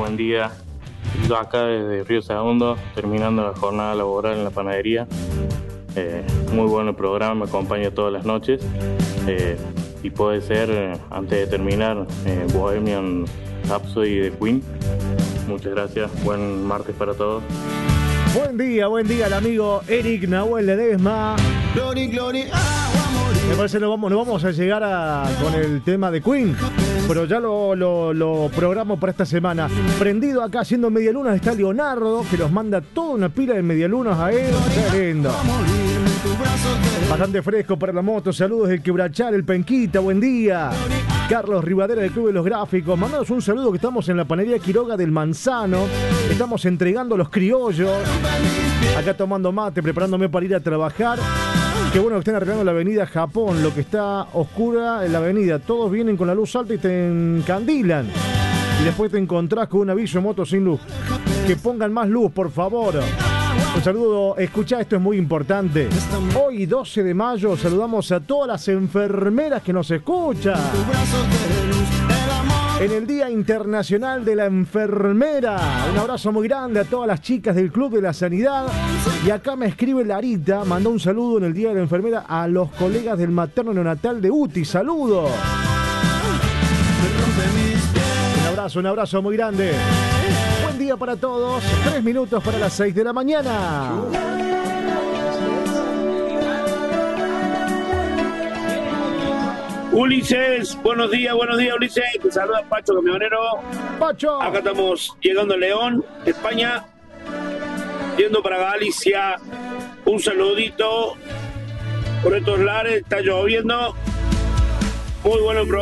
buen día. Yo acá desde Río Segundo, terminando la jornada laboral en la panadería. Muy bueno el programa, me acompaña todas las noches. Y puede ser, antes de terminar, Bohemian Rhapsody de Queen. Muchas gracias, buen martes para todos. Buen día al amigo Eric Nahuel Ledesma. Me parece que nos vamos a llegar con el tema de Queen, pero ya lo programo para esta semana. Prendido acá haciendo medialunas está Leonardo, que nos manda toda una pila de medialunas a él. Qué lindo. Bastante fresco para la moto. Saludos del Quebrachal, el Penquita, buen día. Carlos Rivadera del Club de los Gráficos. Mandanos un saludo que estamos en la panadería Quiroga del Manzano. Estamos entregando los criollos. Acá tomando mate, preparándome para ir a trabajar. Qué bueno que estén arreglando la avenida Japón, lo que está oscura en la avenida. Todos vienen con la luz alta y te encandilan. Y después te encontrás con un aviso de moto sin luz. Que pongan más luz, por favor. Un saludo, escuchá, esto es muy importante. Hoy, 12 de mayo, saludamos a todas las enfermeras que nos escuchan. En el Día Internacional de la Enfermera. Un abrazo muy grande a todas las chicas del Club de la Sanidad. Y acá me escribe Larita, mandó un saludo en el Día de la Enfermera a los colegas del materno neonatal de UTI. ¡Saludos! Un abrazo muy grande. Buen día para todos. 3 minutos para las 6 de la mañana. Ulises, buenos días Ulises, te saluda Pacho Camionero. Pacho. Acá estamos llegando a León, España, yendo para Galicia. Un saludito por estos lares, está lloviendo. Muy bueno el programa.